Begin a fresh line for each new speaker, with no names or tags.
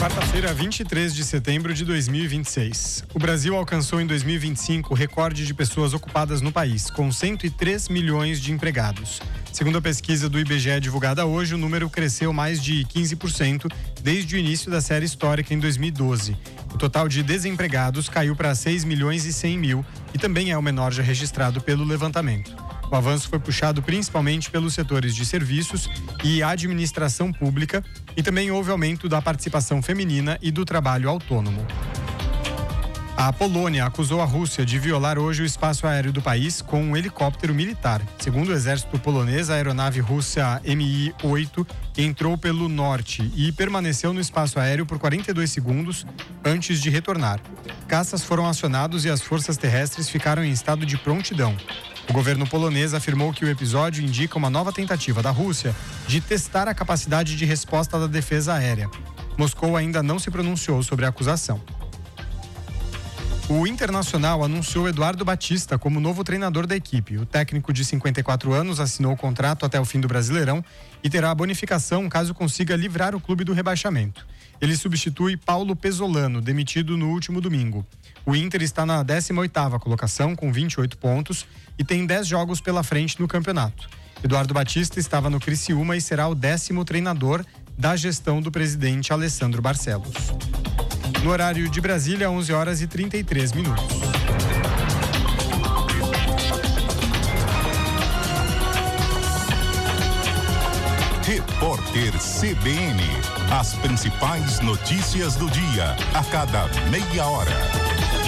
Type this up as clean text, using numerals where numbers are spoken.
Quarta-feira, 23 de setembro de 2026. O Brasil alcançou em 2025 o recorde de pessoas ocupadas no país, com 103 milhões de empregados. Segundo a pesquisa do IBGE divulgada hoje, o número cresceu mais de 15% desde o início da série histórica em 2012. O total de desempregados caiu para 6 milhões e 100 mil e também é o menor já registrado pelo levantamento. O avanço foi puxado principalmente pelos setores de serviços e administração pública e também houve aumento da participação feminina e do trabalho autônomo. A Polônia acusou a Rússia de violar hoje o espaço aéreo do país com um helicóptero militar. Segundo o exército polonês, a aeronave russa Mi-8 entrou pelo norte e permaneceu no espaço aéreo por 42 segundos antes de retornar. Caças foram acionados e as forças terrestres ficaram em estado de prontidão. O governo polonês afirmou que o episódio indica uma nova tentativa da Rússia de testar a capacidade de resposta da defesa aérea. Moscou ainda não se pronunciou sobre a acusação. O Internacional anunciou Eduardo Batista como novo treinador da equipe. O técnico de 54 anos assinou o contrato até o fim do Brasileirão e terá a bonificação caso consiga livrar o clube do rebaixamento. Ele substitui Paulo Pesolano, demitido no último domingo. O Inter está na 18ª colocação com 28 pontos e tem 10 jogos pela frente no campeonato. Eduardo Batista estava no Criciúma e será o 10º treinador da gestão do presidente Alessandro Barcelos. No horário de Brasília, 11 horas e 33 minutos.
Repórter CBN. As principais notícias do dia, a cada meia hora.